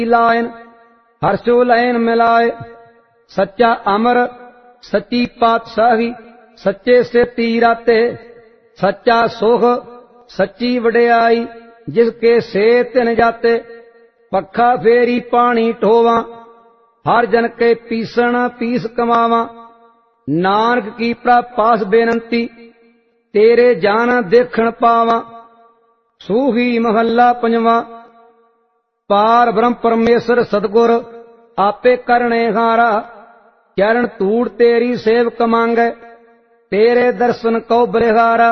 Lion हर्षो lion मिलाए। सच्चा अमर सच्ची पातशाही सच्चे से तीराते। सच्चा सुख सच्ची वडियाई जिसके से तिन जाते। पखा फेरी पानी ठोवा हर जन के पीसन पीस कमावा। नानक की पास बेनंती तेरे जान देखण पावा। सूही महला पंजवा। पार ब्रह्म परमेश्वर सतगुर आपे करने हारा। चरण तूड़ तेरी सेवक मांगे तेरे दर्शन को बलिहारा।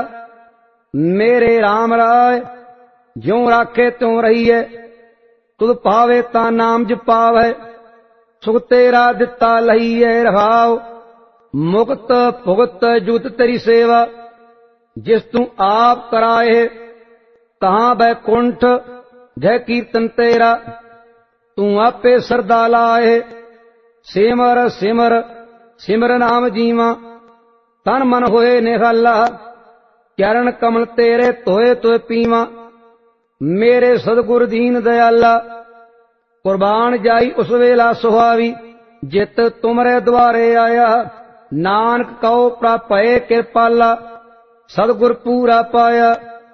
मेरे राम राय ज्यों राखे त्यों रहिए। तुद पावे ता नाम जपावे। सुख तेरा दिता लहिए रहाओ। मुक्त भुगत जुत तेरी सेवा। जिस तू आप कराए तहां बैकुंठ जय कीर्तन तेरा। तू आपे सरदा लाए। सिमर सिमर सिमर नाम जीवा। तन मन होए निहाला। चरण कमल तेरे तोए तोए पीवा। मेरे सदगुर दीन दयाला। कुर्बान जाई उस वेला सुहावी। जित तुमरे द्वारे आया। नानक कहो प्रापए कृपाला। सदगुर पूरा पाया।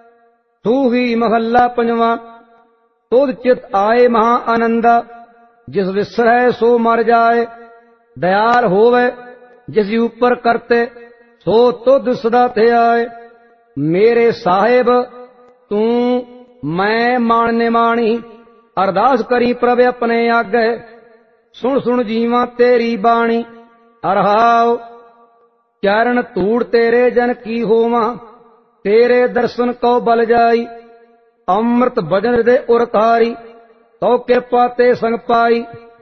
तू ही महला पंजवा। तुद चित आए महा आनंदा। जिस विसरै सो मर जाए। दयाल होवे जिस ऊपर करते सो तुद सदा थे आए। मेरे साहेब तू मैं मानने माणी। अरदास करी प्रभ अपने आगे। सुन सुन जीवा तेरी बाणी। अरहाओ चरण तूड़ तेरे जन की होवा। तेरे दर्शन को बल जाई। अमृत भजन हृदय उरतारी। तो कृपा ते संग पाई।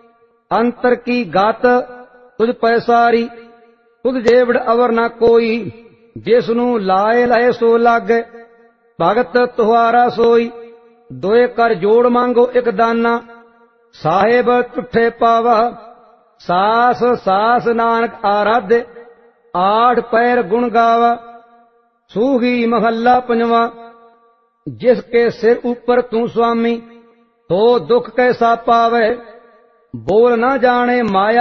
अंतर की गात तुझ पैसारी। तुझ जेवड़ अवर ना कोई। जिसनू लाए लहे सो लागे। भगत तुहारा सोई। दोए कर जोड़ मांगो एक दाना। साहेब टुठे पावा। सास सास नानक आराधे। आठ पैर गुण गावा। सूही महला पंजवा। जिसके सिर ऊपर तू स्वामी तो दुख कैसा पावे। बोल न जाने माया